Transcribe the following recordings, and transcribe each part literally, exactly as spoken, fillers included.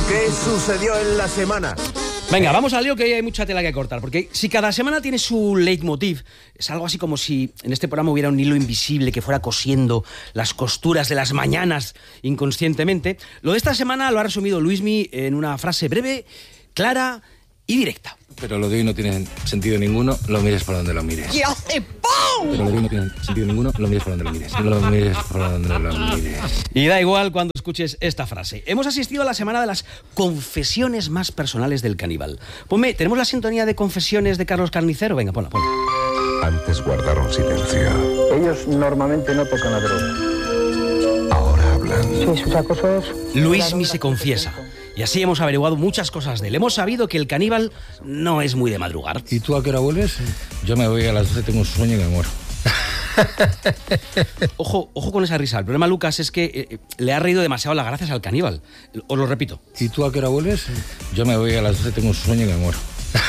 ¿Qué sucedió en la semana? Venga, vamos al lío, que hay mucha tela que cortar, porque si cada semana tiene su leitmotiv, es algo así como si en este programa hubiera un hilo invisible que fuera cosiendo las costuras de las mañanas inconscientemente. Lo de esta semana lo ha resumido Luismi en una frase breve, clara y directa. Pero lo de hoy no tiene sentido ninguno, lo mires por donde lo mires. ¡Y hace ¡pum! Pero lo de hoy no tiene sentido ninguno, lo mires por donde lo mires. Lo mires por donde lo mires. Y da igual cuando escuches esta frase. Hemos asistido a la semana de las confesiones más personales del caníbal. Ponme, ¿tenemos la sintonía de confesiones de Carlos Carnicero? Venga, ponla, ponla. Antes guardaron silencio. Ellos normalmente no tocan la droga. Ahora hablan. Sí, sus acosos... Luismi se confiesa. Y así hemos averiguado muchas cosas de él. Hemos sabido que el caníbal no es muy de madrugar. ¿Y tú a qué hora vuelves? Yo me voy a las doce, tengo un sueño y me muero. Ojo, ojo con esa risa. El problema, Lucas, es que eh, le ha reído demasiado las gracias al caníbal. Os lo repito. ¿Y tú a qué hora vuelves? Yo me voy a las doce, tengo un sueño y me muero.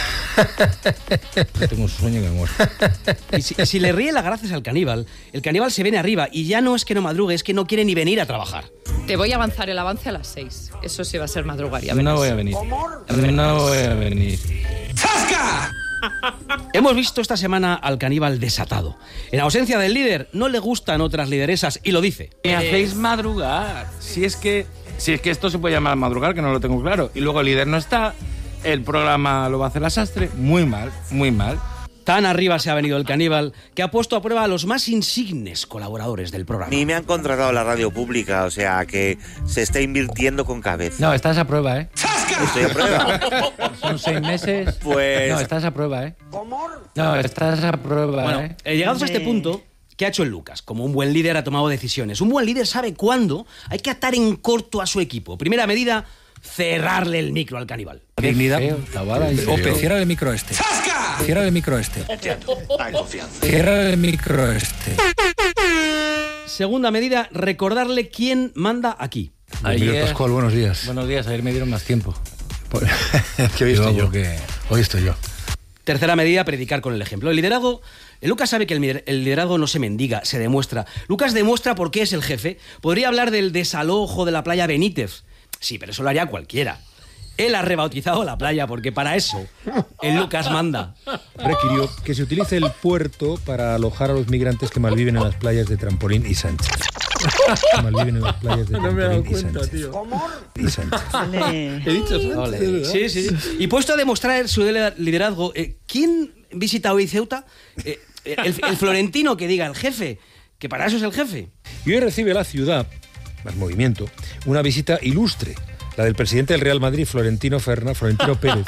Tengo un sueño y me muero. Y si, y si le ríe las gracias al caníbal, el caníbal se viene arriba y ya no es que no madrugue, es que no quiere ni venir a trabajar. Te voy a avanzar el avance a las seis. Eso sí va a ser madrugar, ya No verás. voy a venir. No voy a venir. ¡Zasca! Hemos visto esta semana al caníbal desatado. En ausencia del líder, no le gustan otras lideresas y lo dice. Me hacéis madrugar. Si es que, si es que esto se puede llamar madrugar, que no lo tengo claro. Y luego el líder no está, el programa lo va a hacer la sastre. Muy mal, muy mal. Tan arriba se ha venido el caníbal que ha puesto a prueba a los más insignes colaboradores del programa. Ni me han contratado la radio pública, o sea que se está invirtiendo con cabeza. No, estás a prueba, ¿eh? Estoy a prueba. Son seis meses. Pues... No, estás a prueba, ¿eh? No, estás a prueba, Bueno, ¿eh? eh, llegados a este punto, ¿qué ha hecho el Lucas? Como un buen líder ha tomado decisiones. Un buen líder sabe cuándo hay que atar en corto a su equipo. Primera medida, cerrarle el micro al caníbal. Dignidad. Feo, tabada y Ope, feo. cierra el micro este. Cierra el micro este. Hay confianza. Cierra el micro este. Segunda medida, recordarle quién manda aquí. Miguel Ayer- Pascual, buenos días. Buenos días, ayer me dieron más tiempo. que hoy estoy yo. porque- Hoy estoy yo. Tercera medida, predicar con el ejemplo. El liderazgo, el Lucas sabe que el, lider- el liderazgo no se mendiga, se demuestra. Lucas demuestra por qué es el jefe. Podría hablar del desalojo de la playa Benítez. Sí, pero eso lo haría cualquiera. Él ha rebautizado la playa porque para eso el Lucas manda. Requirió que se utilice el puerto para alojar a los migrantes que malviven en las playas de Trampolín y Sánchez. Que malviven en las playas de Trampolín y Sánchez. Y Sánchez. He dicho Sánchez. Sí, sí, sí. Y puesto a demostrar su liderazgo, eh, ¿quién visita hoy Ceuta? Eh, el, el florentino que diga el jefe, que para eso es el jefe. Y hoy recibe la ciudad, más movimiento, una visita ilustre. La del presidente del Real Madrid, Florentino Ferna, Florentino Pérez.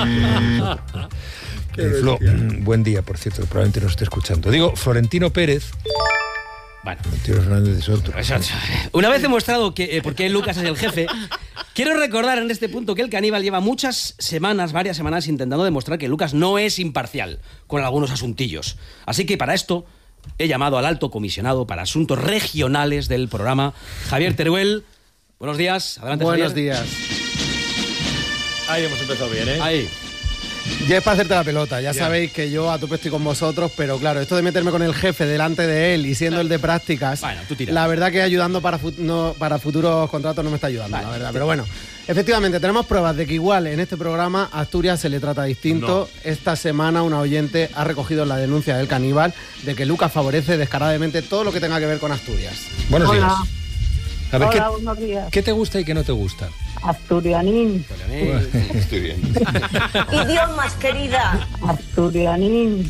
Eh, Flo, buen día, por cierto, probablemente nos esté escuchando. Digo, Florentino Pérez. Bueno, Florentino Fernández de Soto. una vez demostrado que eh, por qué Lucas es el jefe, quiero recordar en este punto que el caníbal lleva muchas semanas, varias semanas, intentando demostrar que Lucas no es imparcial con algunos asuntillos. Así que para esto he llamado al alto comisionado para asuntos regionales del programa, Javier Teruel. Buenos días, adelante. Buenos Javier. días. Ahí hemos empezado bien, ¿eh? Ahí. Ya es para hacerte la pelota, ya, Ya. sabéis que yo a tope estoy con vosotros, pero claro, esto de meterme con el jefe delante de él y siendo el de prácticas, Bueno, tú tira. la verdad que ayudando para, fu- no, para futuros contratos no me está ayudando, Vale. la verdad. Pero bueno, efectivamente, tenemos pruebas de que igual en este programa a Asturias se le trata distinto. Esta semana una oyente ha recogido la denuncia del caníbal de que Lucas favorece descaradamente todo lo que tenga que ver con Asturias. Buenos Hola. días. A ver, Hola, ¿qué, buenos días. ¿qué te gusta y qué no te gusta? Asturianín. Estoy bien. Idiomas, querida. Asturianín.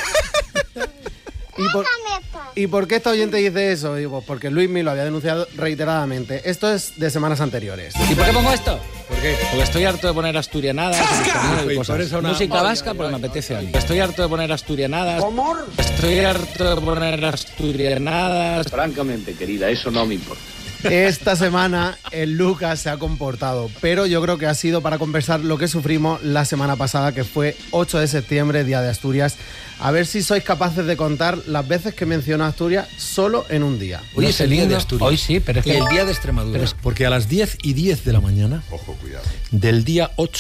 ¿Y por, ¿Y por qué esta oyente dice eso? Digo, porque Luis me lo había denunciado reiteradamente. Esto es de semanas anteriores. ¿Y por qué pongo esto? ¿Por qué? Porque estoy harto de poner asturianadas y Oye, cosas. pones a una- Música vasca porque me apetece a mí. Estoy harto de poner asturianadas. Estoy harto de poner asturianadas. Francamente, querida, eso no me importa. Esta semana el Lucas se ha comportado, pero yo creo que ha sido para compensar lo que sufrimos la semana pasada, que fue ocho de septiembre, Día de Asturias. A ver si sois capaces de contar las veces que mencionó Asturias solo en un día. Hoy No es sé el día ni de uno. Asturias. Hoy sí, pero es que- Y el día de Extremadura. pero es- Porque a las diez y diez de la mañana Ojo, cuidado. del día ocho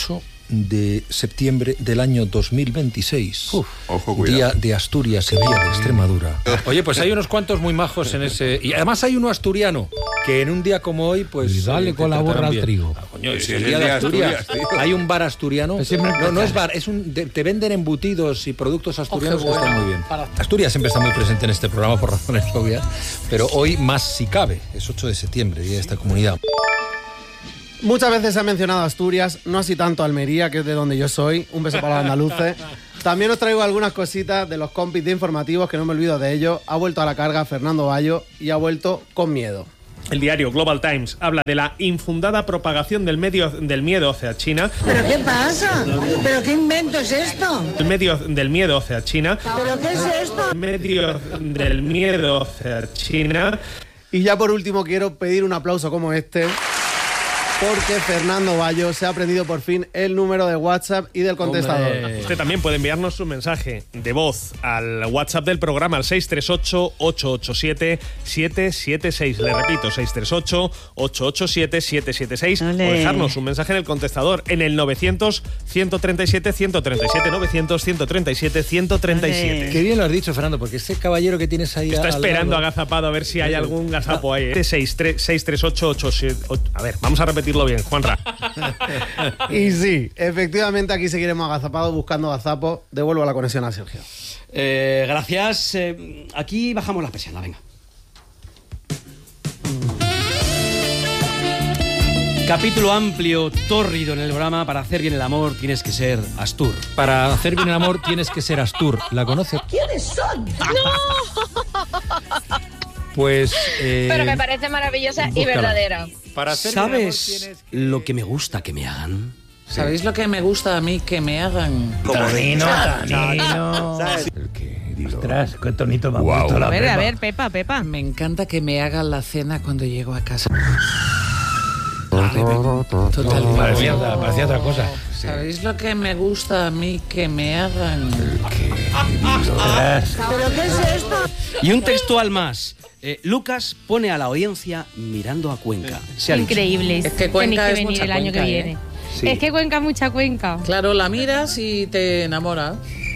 de septiembre del año dos mil veintiséis. Uf, ojo, cuidado. Día de Asturias y Día de Extremadura. Oye, pues hay unos cuantos muy majos en ese... Y además hay uno asturiano, que en un día como hoy, pues... Y dale eh, con la borra al bien. trigo. Ah, coño, Sí, es sí, el es día el de día de Asturias. Asturias, tío. Hay un bar asturiano. No, no es bar, es un, te, te venden embutidos y productos asturianos que están muy bien. Asturias siempre está muy presente en este programa por razones obvias, pero hoy más si cabe. Es ocho de septiembre, día de esta comunidad. Muchas veces se ha mencionado Asturias, no así tanto Almería, que es de donde yo soy. Un beso para los andaluces. También os traigo algunas cositas de los compis de informativos, que no me olvido de ellos. Ha vuelto a la carga Fernando Bayo y ha vuelto con miedo. El diario Global Times habla de la infundada propagación del, medio, del miedo hacia China. ¿Pero qué pasa? ¿Pero qué invento es esto? El medio del miedo hacia China. ¿Pero qué es esto? El medio del miedo hacia China. Y ya por último quiero pedir un aplauso como este, porque Fernando Bayo se ha aprendido por fin el número de WhatsApp y del contestador. Hombre. Usted también puede enviarnos su mensaje de voz al WhatsApp del programa al seis tres ocho, ocho ocho siete, siete siete seis. Le repito, seis tres ocho, ocho ocho siete, siete siete seis. Olé. O dejarnos un mensaje en el contestador en el novecientos, ciento treinta y siete, ciento treinta y siete, novecientos, ciento treinta y siete, ciento treinta y siete. Qué bien lo has dicho, Fernando, porque ese caballero que tienes ahí... Está al esperando lado- agazapado a ver si hay algún gazapo ahí. ¿eh? seis tres ocho, ocho siete... A ver, vamos a repetirlo bien, Juanra. Y sí, efectivamente aquí seguiremos agazapados buscando gazapos. Devuelvo la conexión a Sergio. Eh, gracias. Eh, aquí bajamos la persiana, venga. Capítulo amplio, tórrido en el programa. Para hacer bien el amor tienes que ser Astur. Para hacer bien el amor tienes que ser Astur. ¿La conoces? ¿Quiénes son? Pues... eh, Pero me parece maravillosa y búscala. verdadera. Para hacer bien el amor ¿Sabes tienes que- lo que me gusta que me hagan? ¿Sabéis lo que me gusta a mí que me hagan? Tanino, Tanino. Ostras, qué tonito me ha Guau. puesto la A ver, a Pepa. ver, Pepa, Pepa. Me encanta que me hagan la cena cuando llego a casa. Totalmente. Parecía, otra- parecía otra cosa. ¿Sabéis lo que me gusta a mí que me hagan? Ostras. ¿Pero qué es esto? Y un textual más. Eh, Lucas pone a la audiencia mirando a Cuenca. Se ha dicho. Increíbles. Es que Cuenca Tenéis es que venir mucha el año Cuenca, que viene. ¿eh? Sí. Es que Cuenca, mucha Cuenca. Claro, la miras y te enamoras.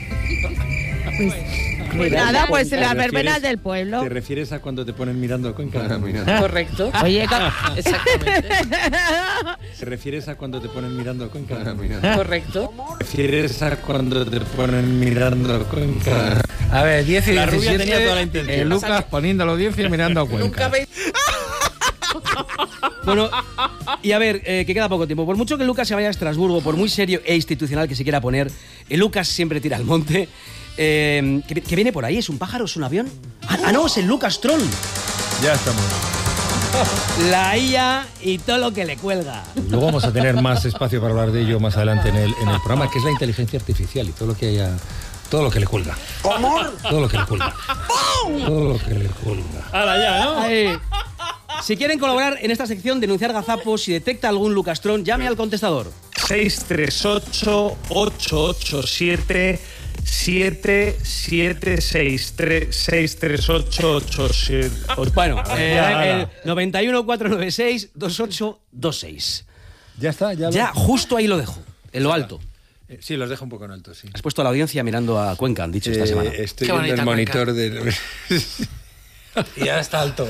Nada, pues ¿Te las refieres- verbenas del pueblo. ¿Te refieres a cuando te ponen mirando a Cuenca? Correcto. Oye, Exactamente. ¿Te refieres a cuando te ponen mirando a Cuenca? Correcto. ¿Te refieres a cuando te ponen mirando a Cuenca? A ver, diez y La rubia diecisiete, tenía toda la intención. eh, Lucas poniendo a la audiencia y mirando a Nunca Cuenca. veis. Bueno, y a ver, eh, que queda poco tiempo. Por mucho que Lucas se vaya a Estrasburgo, por muy serio e institucional que se quiera poner, eh, Lucas siempre tira al monte. Eh, ¿qué, qué viene por ahí? ¿Es un pájaro? ¿Es un avión? Ah, ah, no, es el Lucas Tron. Ya estamos. La I A y todo lo que le cuelga. Luego vamos a tener más espacio para hablar de ello más adelante en el, en el programa, que es la inteligencia artificial y todo lo que haya, todo lo que le cuelga. ¿Cómo? Todo lo que le cuelga. Todo lo que le cuelga. Ahora ya, ¿no? Ahí. Si quieren colaborar en esta sección, denunciar gazapos, si detecta algún Lucas Tron, llame al contestador. seis tres ocho, ocho ocho siete, siete siete seis. seis tres ocho, ocho siete. Bueno, eh, Ya, ya. el noventa y uno, cuatrocientos noventa y seis, veintiocho veintiséis. Ya está, ya lo... Ya, justo ahí lo dejo, en lo alto. Eh, Sí, los dejo un poco en alto, sí. Has puesto a la audiencia mirando a Cuenca, han dicho esta Eh, semana. Estoy Qué viendo el bonita monitor de... Y ya está alto.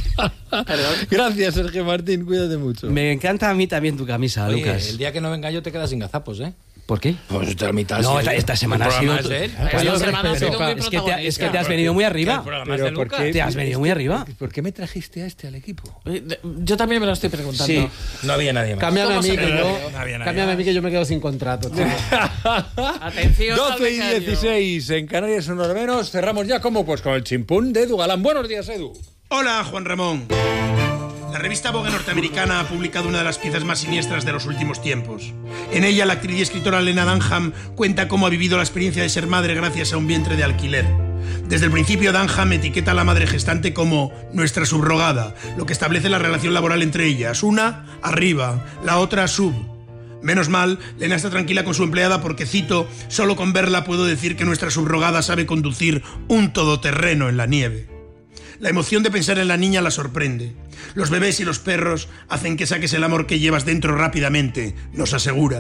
Gracias, Sergio Martín, cuídate mucho. Me encanta a mí también tu camisa, Oye, Lucas. el día que no venga yo te quedas sin gazapos, ¿eh? ¿Por qué? Pues te la mitad. No, sí. esta, esta semana El ha sido... programa es de él. Bueno, Esta semana ha pero- sido muy es, que te, ha- es que te has protagonista. venido muy arriba. El programa es Pero de ¿por Lucas. qué? Te has venido muy arriba. ¿Por qué me trajiste a este al equipo? Oye, de- Yo también me lo estoy preguntando. Sí. No había nadie más. Cámbiame a ¿Cómo mí, se que me yo, No había nadie cámbiame a mí que yo me quedo sin contrato, tío. Atención. al doce y becario. dieciséis en Canarias, una hora menos. Cerramos ya, ¿cómo? Pues con el chimpún de Edu Galán. Buenos días, Edu. Hola, Juan Ramón. La revista Vogue norteamericana ha publicado una de las piezas más siniestras de los últimos tiempos. En ella, la actriz y escritora Lena Dunham cuenta cómo ha vivido la experiencia de ser madre gracias a un vientre de alquiler. Desde el principio, Dunham etiqueta a la madre gestante como nuestra subrogada, lo que establece la relación laboral entre ellas. Una, arriba, la otra, sub. Menos mal, Lena está tranquila con su empleada porque, cito, solo con verla puedo decir que nuestra subrogada sabe conducir un todoterreno en la nieve. La emoción de pensar en la niña la sorprende. Los bebés y los perros hacen que saques el amor que llevas dentro rápidamente, nos asegura.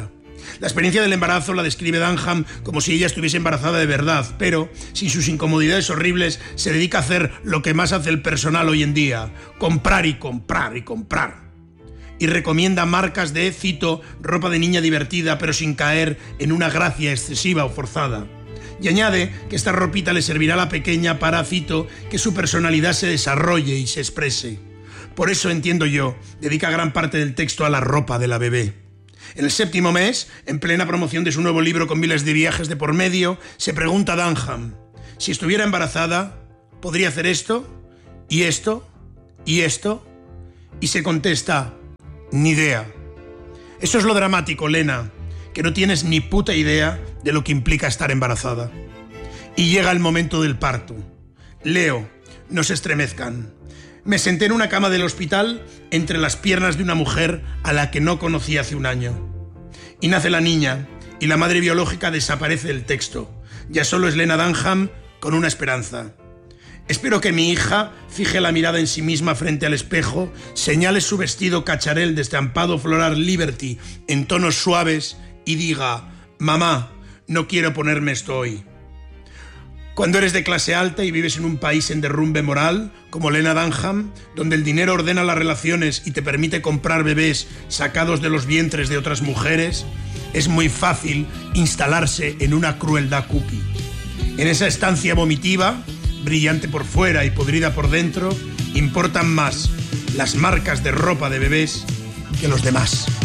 La experiencia del embarazo la describe Dunham como si ella estuviese embarazada de verdad, pero sin sus incomodidades horribles se dedica a hacer lo que más hace el personal hoy en día: comprar y comprar y comprar. Y recomienda marcas de, cito, ropa de niña divertida pero sin caer en una gracia excesiva o forzada. Y añade que esta ropita le servirá a la pequeña para, cito, que su personalidad se desarrolle y se exprese. Por eso, entiendo yo, dedica gran parte del texto a la ropa de la bebé. En el séptimo mes, en plena promoción de su nuevo libro con miles de viajes de por medio, se pregunta a Dunham: si estuviera embarazada, ¿podría hacer esto? ¿Y esto? ¿Y esto? Y se contesta: ni idea. Eso es lo dramático, Lena, que no tienes ni puta idea de lo que implica estar embarazada. Y llega el momento del parto. Leo, no se estremezcan. Me senté en una cama del hospital entre las piernas de una mujer a la que no conocí hace un año. Y nace la niña, y la madre biológica desaparece del texto. Ya solo es Lena Dunham con una esperanza. Espero que mi hija fije la mirada en sí misma frente al espejo, señale su vestido cacharel de estampado floral Liberty en tonos suaves y diga: mamá, no quiero ponerme esto hoy. Cuando eres de clase alta y vives en un país en derrumbe moral, como Lena Dunham, donde el dinero ordena las relaciones y te permite comprar bebés sacados de los vientres de otras mujeres, es muy fácil instalarse en una crueldad cookie. En esa estancia vomitiva, brillante por fuera y podrida por dentro, importan más las marcas de ropa de bebés que los demás.